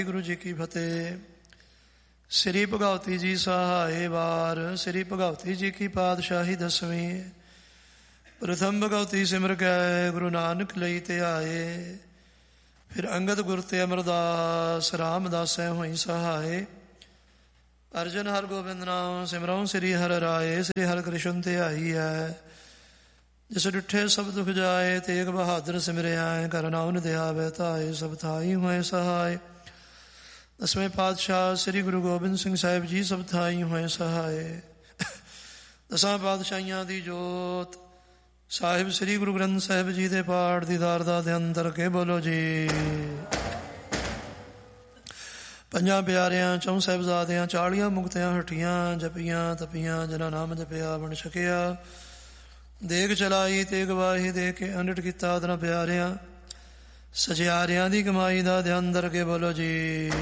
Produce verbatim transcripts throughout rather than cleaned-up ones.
ਵਾਹਿਗੁਰੂ ਜੀ ਕੀ ਫਤਿਹ। ਸ੍ਰੀ ਭਗਵਤੀ ਜੀ ਸਹਾਏ ਵਾਰ। ਸ੍ਰੀ ਭਗਵਤੀ ਜੀ ਕੀ ਪਾਤਸ਼ਾਹੀ ਦਸਵੀਂ। ਪ੍ਰਥਮ ਭਗਵਤੀ ਸਿਮਰ ਕੈ ਗੁਰੂ ਨਾਨਕ ਲਈ ਤੇ ਆਏ। ਫਿਰ ਅੰਗਦ ਗੁਰ ਤੇ ਅਮਰਦਾਸ ਰਾਮਦਾਸੈ ਹੋਈ ਸਹਾਏ। ਅਰਜਨ ਹਰ ਗੋਬਿੰਦ ਨਾਮ ਸਿਮਰਉ ਸ੍ਰੀ ਹਰਿ ਰਾਏ। ਸ੍ਰੀ ਹਰਿ ਕ੍ਰਿਸ਼ਨ ਤੇ ਆਈ ਹੈ ਜਿਸ ਡਿਠੇ ਸਭ ਦੁਖ ਜਾਏ। ਤੇਗ ਬਹਾਦਰ ਸਿਮਰਿਆ ਕਰ ਨਾਉ ਨਿਧਿਆਵੈ ਧਾਏ। ਸਭ ਥਾਈ ਹੋਏ ਸਹਾਏ। ਦਸਵੇਂ ਪਾਤਸ਼ਾਹ ਸ੍ਰੀ ਗੁਰੂ ਗੋਬਿੰਦ ਸਿੰਘ ਸਾਹਿਬ ਜੀ ਸਭ ਥਾਈ ਹੋਏ ਸਹਾਏ। ਦਸਾਂ ਪਾਤਸ਼ਾਹੀਆਂ ਦੀ ਜੋਤ ਸਾਹਿਬ ਸ੍ਰੀ ਗੁਰੂ ਗ੍ਰੰਥ ਸਾਹਿਬ ਜੀ ਦੇ ਪਾਠ ਦੀਦਾਰ ਦਾ ਧਿਆਨ ਕਰਕੇ ਬੋਲੋ ਜੀ। ਪੰਜਾਂ ਪਿਆਰਿਆਂ ਚੌਂ ਸਾਹਿਬਜ਼ਾਦਿਆਂ ਚਾਲੀਆਂ ਮੁਕਤਿਆਂ ਹਟੀਆਂ ਜਪੀਆਂ ਤਪੀਆਂ ਜਿਨ੍ਹਾਂ ਨਾਮ ਜਪਿਆ ਬਣ ਸਕਿਆ। ਦੇਗ ਚਲਾਈ ਤੇ ਗਵਾਹੀ ਦੇ ਕੇ ਅਨਿਟ ਕੀਤਾ ਤਨਾ ਪਿਆਰਿਆਂ ਸਚਿਆਰਿਆਂ ਦੀ ਕਮਾਈ ਦਾ ਧਿਆਨ ਧਰ ਕੇ ਬੋਲੋ ਜੀ।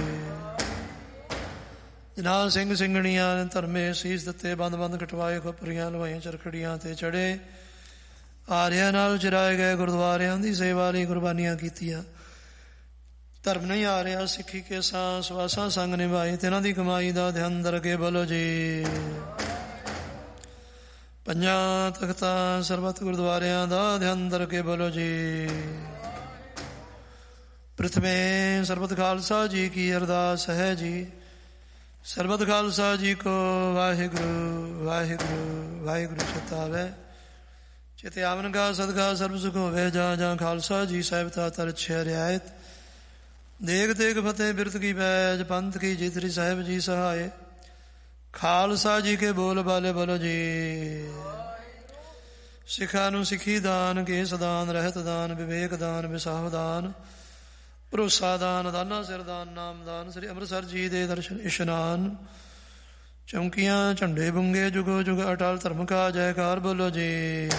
ਜਿਨ੍ਹਾਂ ਸਿੰਘ ਸਿੰਘਣੀਆਂ ਧਰਮੇ ਸੀਸ ਦਿੱਤੇ ਬੰਦ ਬੰਦ ਕਟਵਾਏ ਖੋਪਰੀਆਂ ਲਵਾਈਆਂ ਚਰਖੜੀਆਂ ਤੇ ਚੜੇ ਆਰਿਆਂ ਨਾਲ ਚਰਾਏ ਗਏ ਗੁਰਦੁਆਰਿਆਂ ਦੀ ਸੇਵਾ ਲਈ ਕੁਰਬਾਨੀਆਂ ਕੀਤੀਆਂ। ਧਰਮ ਨਹੀਂ ਆ ਰਿਹਾ ਸਿੱਖੀ ਕੇ ਸਾਂ ਸਵਾਸਾਂ ਸੰਗ ਨਿਭਾਏ ਤਿਨਾਂ ਦੀ ਕਮਾਈ ਦਾ ਧਿਆਨ ਧਰ ਕੇ ਬੋਲੋ ਜੀ। ਪੰਜਾਂ ਤਖਤਾਂ ਸਰਬੱਤ ਗੁਰਦੁਆਰਿਆਂ ਦਾ ਧਿਆਨ ਧਰ ਕੇ ਬੋਲੋ ਜੀ। ਪ੍ਰਥਮੇ ਸਰਬਤ ਖਾਲਸਾ ਜੀ ਕੀ ਅਰਦਾਸ ਹੈ ਜੀ। ਸਰਬਤ ਖਾਲਸਾ ਜੀ ਕੋ ਵਾਹਿਗੁਰੂ ਵਾਹਿਗੁਰੂ ਵਾਹਿਗੁਰੂ ਚਿਤਾਵੇ। ਚਿਤੇ ਆਵਨ ਕਾ ਸਦਕਾ ਸਰਬ ਸੁਖ ਹੋਵੇ। ਜਾਂ ਜਾਂ ਖਾਲਸਾ ਜੀ ਸਾਹਿਬ ਤਾ ਤਰ ਛੇ ਰਿਆਇਤ। ਦੇਗ ਤੇਗ ਫਤਿਹ ਬਿਰਤ ਕੀ ਪੈਜ ਪੰਥ ਕੀ ਜਿਤਰੀ ਸਾਹਿਬ ਜੀ ਸਹਾਏ। ਖਾਲਸਾ ਜੀ ਕੇ ਬੋਲ ਬਾਲੇ ਬੋਲੋ ਜੀ। ਸਿੱਖਾਂ ਨੂੰ ਸਿੱਖੀ ਦਾਨ ਕੇਸ ਦਾਨ ਰਹਿਤ ਦਾਨ ਵਿਵੇਕ ਦਾਨ ਵਿਸਾਹ ਦਾਨ ਭਰੋਸਾ ਦਾਨ ਦਾਨਾ ਸਿਰ ਦਾਨ ਨਾਮ ਦਾਨ। ਸ੍ਰੀ ਅੰਮ੍ਰਿਤਸਰ ਜੀ ਦੇ ਦਰਸ਼ਨ ਇਸ਼ਨਾਨ ਚੌਂਕੀਆਂ ਝੰਡੇ ਬੁੰਗੇ ਜੁਗੋ ਜੁਗ ਅਟਲ ਧਰਮ ਕਾ ਜੈਕਾਰ ਬੋਲੋ ਜੀ।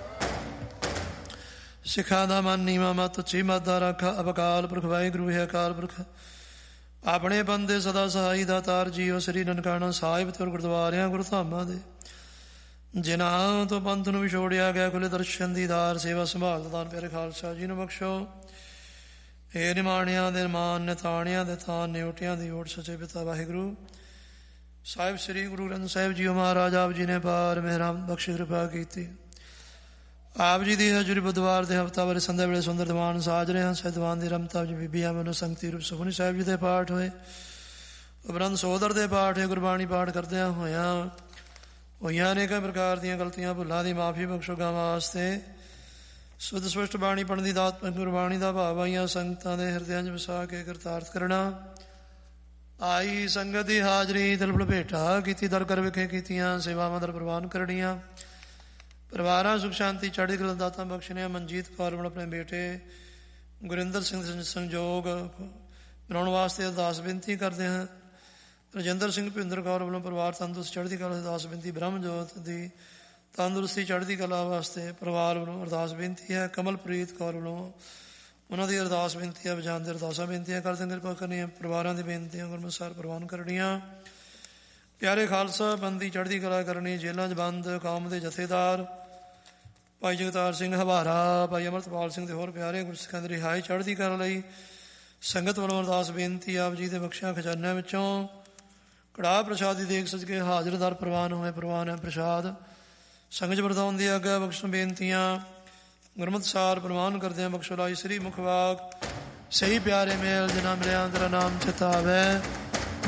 ਸਿੱਖਾਂ ਦਾ ਮਨ ਨੀਵਾਂ ਮਤ ਉੱਚੀ ਮਤ ਦਾ ਰਾਖਾ ਅਬਕਾਲ ਪੁਰਖ ਵਾਹਿਗੁਰੂ ਹੈ ਅਕਾਲ ਪੁਰਖ ਆਪਣੇ ਬੰਦੇ ਸਦਾ ਸਹਾਈ ਦਾ ਤਾਰ ਜੀਓ। ਸ੍ਰੀ ਨਨਕਾਣਾ ਸਾਹਿਬ ਤੇ ਗੁਰਦੁਆਰਿਆਂ ਗੁਰਧਾਮਾਂ ਦੇ ਜਿਨ੍ਹਾਂ ਤੋਂ ਪੰਥ ਨੂੰ ਵਿਛੋੜਿਆ ਗਿਆ ਖੁੱਲੇ ਦਰਸ਼ਨ ਦੀਦਾਰ ਸੇਵਾ ਸੰਭਾਲ ਦਾਨ ਪਿਆਰੇ ਖਾਲਸਾ ਜੀ ਨੂੰ ਬਖਸ਼ੋ। ਇਹ ਨਿਮਾਣਿਆਂ ਦੇ ਮਾਨ ਨਿਤਾਣਿਆਂ ਦੇ ਥਾਨ ਨਿਉਟਿਆਂ ਦੀ ਓਟ ਸੱਚੇ ਪਿਤਾ ਵਾਹਿਗੁਰੂ ਸਾਹਿਬ ਸ੍ਰੀ ਗੁਰੂ ਗ੍ਰੰਥ ਸਾਹਿਬ ਜੀ ਮਹਾਰਾਜ ਆਪ ਜੀ ਨੇ ਪਾਰ ਮਿਹਰਾਂ ਬਖਸ਼ ਕਿਰਪਾ ਕੀਤੀ। ਆਪ ਜੀ ਦੀ ਹਜ਼ੂਰੀ ਬੁੱਧਵਾਰ ਦੇ ਹਫ਼ਤਾ ਵਾਰੇ ਸੰਧਿਆ ਵੇਲੇ ਸੁੰਦਰ ਦੀਵਾਨ ਸਾਜ ਰਹੇ ਹਨ। ਸਹਿਦਵਾਨ ਦੀ ਰਮਤਾ ਜੀ ਬੀਬੀਆਂ ਮਨੋ ਸੰਗਤੀ ਰੂਪ ਸੁਖਮਨੀ ਸਾਹਿਬ ਜੀ ਦੇ ਪਾਠ ਹੋਏ। ਉਪਰੰਤ ਸੋਦਰ ਦੇ ਪਾਠ ਹੋਏ। ਗੁਰਬਾਣੀ ਪਾਠ ਕਰਦਿਆਂ ਹੋਇਆਂ ਹੋਈਆਂ ਅਨੇਕਾਂ ਪ੍ਰਕਾਰ ਦੀਆਂ ਗਲਤੀਆਂ ਭੁੱਲਾਂ ਦੀ ਮਾਫੀ ਬਖਸ਼ੋ ਗਾਂ ਵਾਸਤੇ। ਸੁਧ ਸਪਸ਼ਟ ਬਾਣੀ ਪੜ੍ਹਨ ਦੀ ਦਾਤ ਗੁਰਬਾਣੀ ਦਾ ਭਾਵ ਆਈਆਂ ਸੰਗਤਾਂ ਦੇ ਹਿਰਦਿਆਂ 'ਚ ਵਸਾ ਕੇ ਕਰਤਾਰਥ ਕਰਨਾ। ਆਈ ਸੰਗਤ ਦੀ ਹਾਜ਼ਰੀ ਤਲਪੜ ਭੇਟਾ ਕੀਤੀ ਦਰ ਕਰ ਵਿਖੇ ਕੀਤੀਆਂ ਸੇਵਾਵਾਂ ਦਰ ਪ੍ਰਵਾਨ ਕਰਨੀਆਂ। ਪਰਿਵਾਰਾਂ ਸੁਖ ਸ਼ਾਂਤੀ ਚੜ੍ਹਦੀ ਕਲਾ ਦਾਤਾਂ ਬਖਸ਼ਣੀਆਂ। ਮਨਜੀਤ ਕੌਰ ਵੱਲੋਂ ਆਪਣੇ ਬੇਟੇ ਗੁਰਿੰਦਰ ਸਿੰਘ ਸੰਯੋਗ ਬਣਾਉਣ ਵਾਸਤੇ ਅਰਦਾਸ ਬੇਨਤੀ ਕਰਦੇ ਹਾਂ। ਰਜਿੰਦਰ ਸਿੰਘ ਭਿੰਦਰ ਕੌਰ ਵੱਲੋਂ ਪਰਿਵਾਰ ਤੰਦਰੁਸਤ ਚੜ੍ਹਦੀ ਕਲਾ ਅਰਦਾਸ ਬੇਨਤੀ। ਬ੍ਰਹਮ ਜੋਤ ਦੀ ਤੰਦਰੁਸਤੀ ਚੜ੍ਹਦੀ ਕਲਾ ਵਾਸਤੇ ਪਰਿਵਾਰ ਵੱਲੋਂ ਅਰਦਾਸ ਬੇਨਤੀ ਹੈ। ਕਮਲਪ੍ਰੀਤ ਕੌਰ ਵੱਲੋਂ ਉਹਨਾਂ ਦੀ ਅਰਦਾਸ ਬੇਨਤੀ ਹੈ। ਬਜਾਨ ਦੇ ਅਰਦਾਸਾਂ ਬੇਨਤੀਆਂ ਕਰਦੇ ਕਿਰਪਾ ਕਰਨੀਆਂ। ਪਰਿਵਾਰਾਂ ਦੀ ਬੇਨਤੀਆਂ ਗੁਰਮਤਿ ਪ੍ਰਵਾਨ ਕਰਨੀਆਂ। ਪਿਆਰੇ ਖਾਲਸਾ ਪੰਥ ਦੀ ਚੜ੍ਹਦੀ ਕਲਾ ਕਰਨੀ। ਜੇਲ੍ਹਾਂ 'ਚ ਬੰਦ ਕੌਮ ਦੇ ਜਥੇਦਾਰ ਭਾਈ ਜਗਤਾਰ ਸਿੰਘ ਹਵਾਰਾ ਭਾਈ ਅਮਰਤਪਾਲ ਸਿੰਘ ਤੇ ਹੋਰ ਪਿਆਰੇ ਗੁਰਸਿੱਖਾਂ ਦੀ ਰਿਹਾਈ ਚੜ੍ਹਦੀ ਕਰਨ ਲਈ ਸੰਗਤ ਵੱਲੋਂ ਅਰਦਾਸ ਬੇਨਤੀ। ਆਪ ਜੀ ਦੇ ਬਖਸ਼ਿਆਂ ਖਜ਼ਾਨਿਆਂ ਵਿੱਚੋਂ ਕੜਾਹ ਪ੍ਰਸ਼ਾਦ ਦੀ ਦੇਖ ਸਜ ਕੇ ਹਾਜ਼ਰਦਾਰ ਪ੍ਰਵਾਨ ਹੋਏ। ਪ੍ਰਵਾਨ ਹੈ ਪ੍ਰਸ਼ਾਦ ਸੰਗਤ ਵਰਤਾਉਣ ਦੀ ਆਗਿਆ ਬਖਸ਼ਣ ਬੇਨਤੀਆਂ ਗੁਰਮਤਿ ਸਾਰ ਪ੍ਰਵਾਨ ਕਰਦਿਆਂ ਬਖਸ਼ੋ ਲਾਈ ਸ੍ਰੀ ਮੁਖਵਾਕ ਸਹੀ ਪਿਆਰੇ ਮੇਲ ਜਿਨਾ ਮਿਲਿਆ ਤੇਰਾ ਨਾਮ ਚਿਤਾਵੇ।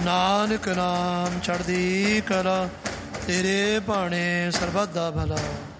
ਨਾਨਕ ਨਾਮ ਚੜ੍ਹਦੀ ਕਲਾ ਤੇਰੇ ਭਾਣੇ ਸਰਬੱਤ ਦਾ ਭਲਾ।